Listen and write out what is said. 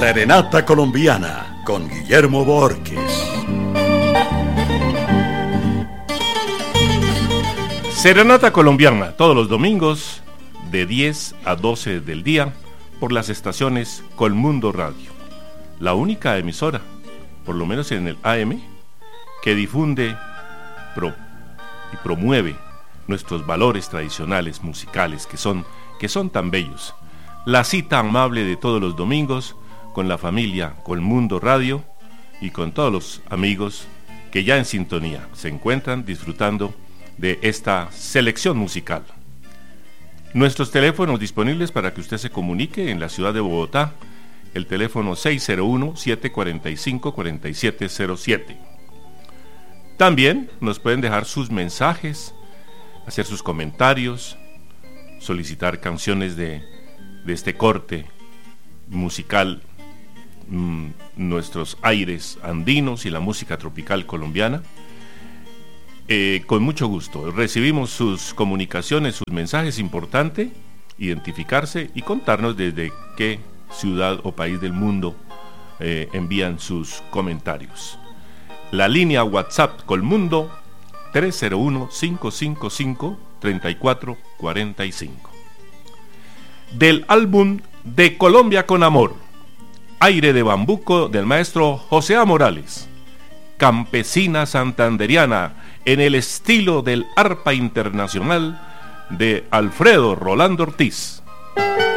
Serenata Colombiana con Guillermo Borges. Serenata Colombiana, todos los domingos de 10 a 12 del día por las estaciones Colmundo Radio, la única emisora, por lo menos en el AM, que difunde y promueve nuestros valores tradicionales musicales que son tan bellos. La cita amable de todos los domingos con la familia Colmundo Radio y con todos los amigos que ya en sintonía se encuentran disfrutando de esta selección musical. Nuestros teléfonos disponibles para que usted se comunique en la ciudad de Bogotá: el teléfono 601-745-4707. También nos pueden dejar sus mensajes, hacer sus comentarios, solicitar canciones de este corte musical, nuestros aires andinos y la música tropical colombiana. Con mucho gusto recibimos sus comunicaciones, sus mensajes. Importante identificarse y contarnos desde qué ciudad o país del mundo envían sus comentarios. La línea WhatsApp Colmundo 301-555-3445. Del álbum De Colombia con Amor, Aire de Bambuco, del maestro José A. Morales, campesina santanderiana en el estilo del arpa internacional de Alfredo Rolando Ortiz.